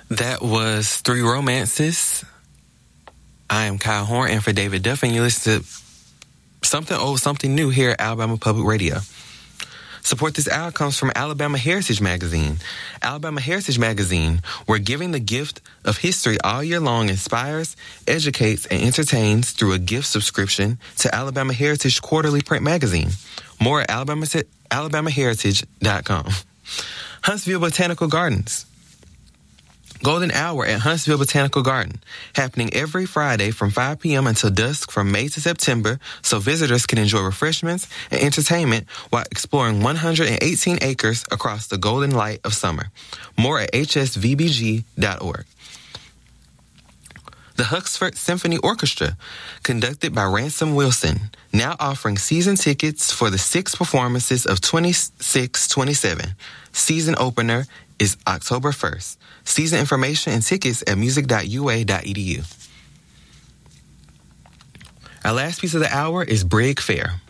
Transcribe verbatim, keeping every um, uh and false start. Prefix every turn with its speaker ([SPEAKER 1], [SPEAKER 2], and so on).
[SPEAKER 1] That was Three Romances. I am Kyle Horn, and for David Duff, and you listen to Something Old, Something New here at Alabama Public Radio. Support this hour comes from Alabama Heritage Magazine. Alabama Heritage Magazine, where giving the gift of history all year long inspires, educates, and entertains through a gift subscription to Alabama Heritage Quarterly Print Magazine. More at alabama alabama heritage dot com. Huntsville Botanical Gardens. Golden Hour at Huntsville Botanical Garden, happening every Friday from five p.m. until dusk from May to September, so visitors can enjoy refreshments and entertainment while exploring one hundred eighteen acres across the golden light of summer. More at h s v b g dot org. The Huxford Symphony Orchestra, conducted by Ransom Wilson, now offering season tickets for the six performances of twenty-six twenty-seven. Season opener is October first. Season information and tickets at music dot u a dot e d u. Our last piece of the hour is Brig Fair.